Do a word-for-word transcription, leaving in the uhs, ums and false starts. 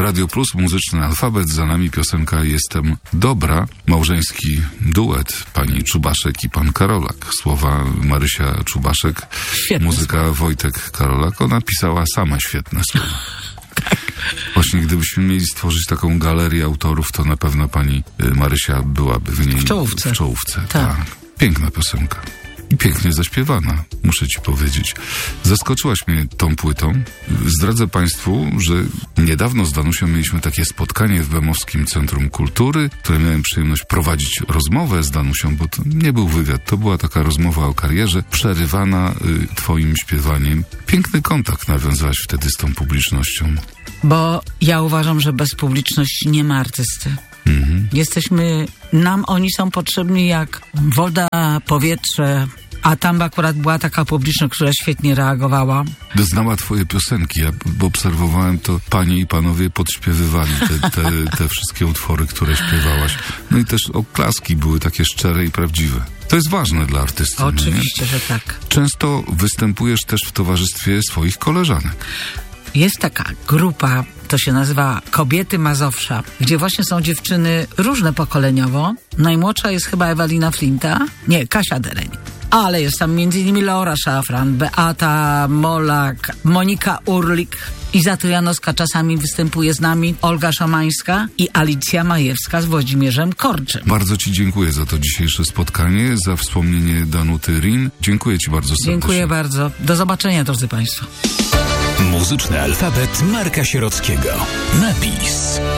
Radio Plus, muzyczny alfabet, za nami piosenka Jestem dobra, małżeński duet pani Czubaszek i pan Karolak. Słowa Marysia Czubaszek, Świetne muzyka słowa. Wojtek Karolak. Ona pisała same świetne słowa. Właśnie gdybyśmy mieli stworzyć taką galerię autorów, to na pewno pani y, Marysia byłaby w niej W czołówce. W czołówce, Tak. tak. Piękna piosenka. I pięknie zaśpiewana, muszę ci powiedzieć. Zaskoczyłaś mnie tą płytą. Zdradzę państwu, że niedawno z Danusią mieliśmy takie spotkanie w Bemowskim Centrum Kultury, które miałem przyjemność prowadzić rozmowę z Danusią, bo to nie był wywiad, to była taka rozmowa o karierze, przerywana y, twoim śpiewaniem. Piękny kontakt nawiązałaś wtedy z tą publicznością. Bo ja uważam, że bez publiczności nie ma artysty. Mhm. Jesteśmy, nam oni są potrzebni jak woda, powietrze, a tam akurat była taka publiczność, która świetnie reagowała. Znała twoje piosenki, ja obserwowałem to, panie i panowie podśpiewywali te, te, te wszystkie utwory, które śpiewałaś. No i też oklaski były takie szczere i prawdziwe. To jest ważne dla artysty. Oczywiście, nie? że tak. Często występujesz też w towarzystwie swoich koleżanek. Jest taka grupa, to się nazywa Kobiety Mazowsza, gdzie właśnie są dziewczyny różne pokoleniowo. Najmłodsza jest chyba Ewelina Flinta, nie, Kasia Dereń. Ale jest tam między innymi Laura Szafran, Beata Molak, Monika Urlik, Iza Janowska czasami występuje z nami, Olga Szomańska i Alicja Majewska z Włodzimierzem Korczym. Bardzo ci dziękuję za to dzisiejsze spotkanie, za wspomnienie Danuty Rin. Dziękuję ci bardzo serdecznie. Dziękuję bardzo. Do zobaczenia, drodzy państwo. Muzyczny alfabet Marka Sierockiego. Napis.